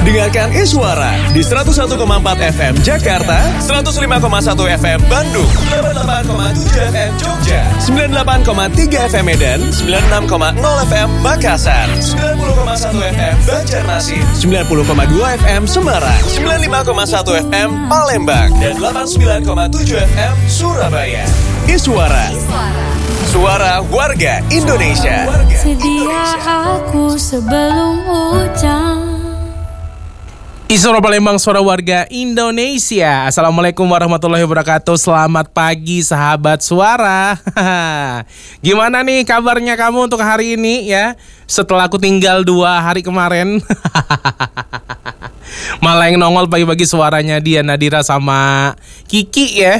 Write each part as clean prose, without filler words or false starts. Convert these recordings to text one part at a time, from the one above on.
Dengarkan Iswara di 101,4 FM Jakarta, 105,1 FM Bandung, 88,7 FM Jogja, 98,3 FM Medan, 96,0 FM Makassar, 90,1 FM Banjarmasin, 90,2 FM Semarang, 95,1 FM Palembang, dan 89,7 FM Surabaya. Iswara, suara warga Indonesia. Sedia aku sebelum hujan. Iswara Palembang, suara warga Indonesia. Assalamualaikum warahmatullahi wabarakatuh. Selamat pagi sahabat suara. Gimana nih kabarnya kamu untuk hari ini ya? Setelah aku tinggal 2 hari kemarin. Malah yang nongol pagi-pagi suaranya dia Nadira sama Kiki ya.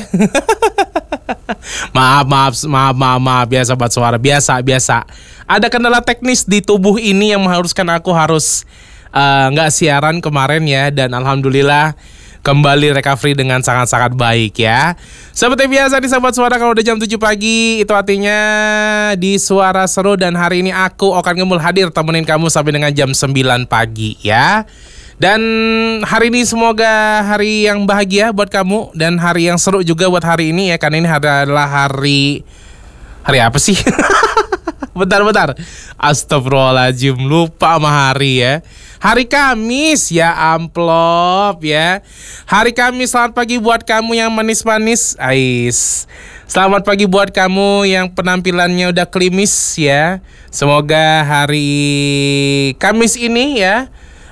Maaf ya sahabat suara. Biasa. Ada kendala teknis di tubuh ini yang mengharuskan aku harus nggak siaran kemarin ya. Dan alhamdulillah kembali recovery dengan sangat-sangat baik ya. Seperti biasa di sahabat suara, kalau udah jam 7 pagi itu artinya di Suara Seru. Dan hari ini aku Okan Gembul hadir temenin kamu sampai dengan jam 9 pagi ya. Dan hari ini semoga hari yang bahagia buat kamu dan hari yang seru juga buat hari ini ya. Karena ini adalah hari apa sih? Bentar. Astagfirullahaladzim, lupa sama hari ya. Hari Kamis ya, amplop ya. Hari Kamis, selamat pagi buat kamu yang manis-manis. Selamat pagi buat kamu yang penampilannya udah klimis ya. Semoga hari Kamis ini ya,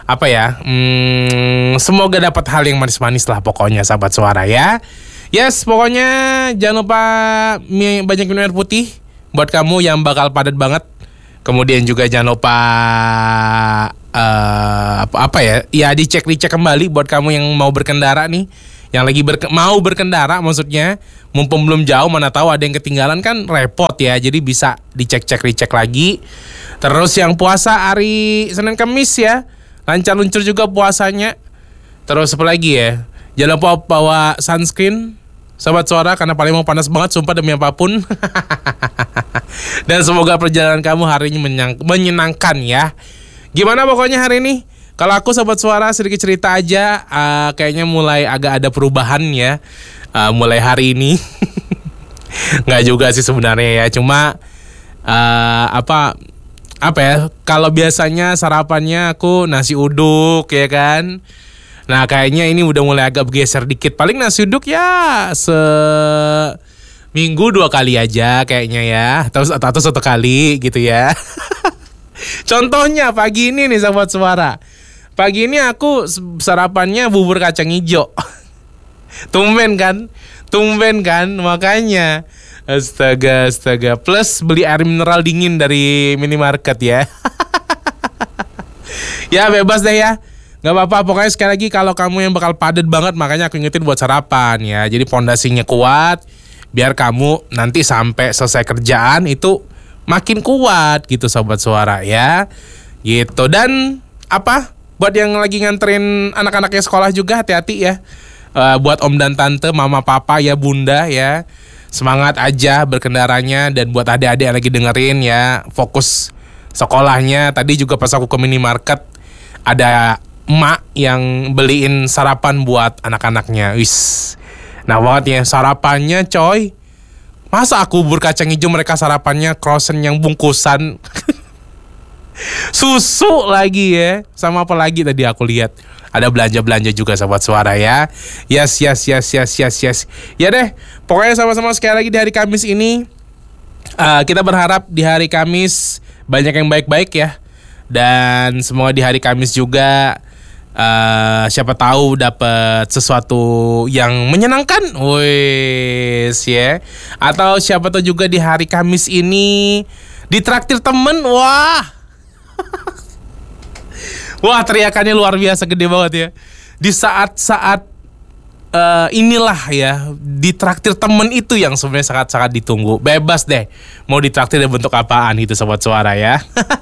semoga dapat hal yang manis-manis lah pokoknya sahabat suara ya. Yes, pokoknya jangan lupa banyak minum air putih buat kamu yang bakal padat banget. Kemudian juga jangan lupa dicek kembali buat kamu yang mau berkendara nih, yang lagi mau berkendara maksudnya, mumpung belum jauh, mana tahu ada yang ketinggalan kan repot ya. Jadi bisa dicek lagi. Terus yang puasa hari Senin Kamis ya, lancar luncur juga puasanya. Terus apa lagi ya? Jangan lupa bawa sunscreen sahabat suara, karena paling mau panas banget sumpah demi apapun. Dan semoga perjalanan kamu hari ini menyenangkan ya. Gimana pokoknya hari ini? Kalau aku sahabat suara sedikit cerita aja, kayaknya mulai agak ada perubahan ya. Mulai hari ini. Nggak juga sih sebenarnya ya, cuma kalau biasanya sarapannya aku nasi uduk ya kan. Nah kayaknya ini udah mulai agak bergeser dikit. Paling nasi uduk ya seminggu 2 kali aja kayaknya ya, atau 1 kali gitu ya. Contohnya pagi ini nih sahabat suara. Pagi ini aku sarapannya bubur kacang hijau. Tumben kan makanya. Astaga. Plus beli air mineral dingin dari minimarket ya. Ya bebas deh ya. Gak apa-apa, pokoknya sekali lagi kalau kamu yang bakal padat banget, makanya aku ingetin buat sarapan ya. Jadi pondasinya kuat, biar kamu nanti sampai selesai kerjaan itu makin kuat gitu sobat suara ya. Gitu. Dan buat yang lagi nganterin anak-anaknya sekolah juga hati-hati ya. Buat om dan tante, mama papa ya, bunda ya, semangat aja berkendaranya. Dan buat adik-adik yang lagi dengerin ya, fokus sekolahnya. Tadi juga pas aku ke minimarket ada emak yang beliin sarapan buat anak-anaknya. Nah banget ya sarapannya coy. Masa aku bubur kacang hijau, mereka sarapannya croissant yang bungkusan. Susu lagi ya. Sama apa lagi tadi aku lihat. Ada belanja-belanja juga sahabat suara ya. Yes. Ya deh, pokoknya sama-sama sekali lagi di hari Kamis ini. Kita berharap di hari Kamis banyak yang baik-baik ya. Dan semoga di hari Kamis juga siapa tahu dapat sesuatu yang menyenangkan, ya. Atau siapa tahu juga di hari Kamis ini ditraktir temen, wah, teriakannya luar biasa gede banget ya. Di saat-saat inilah ya, ditraktir temen itu yang sebenarnya sangat-sangat ditunggu. Bebas deh, mau ditraktir dalam bentuk apaan itu sobat suara ya.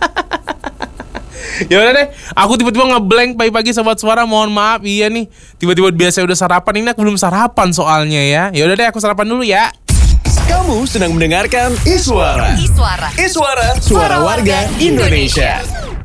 Ya udah deh, aku tiba-tiba ngeblank pagi-pagi sobat suara, mohon maaf. Iya nih, tiba-tiba biasa udah sarapan, ini aku belum sarapan soalnya ya. Ya udah deh, aku sarapan dulu ya. Kamu sedang mendengarkan Iswara. Suara warga Indonesia.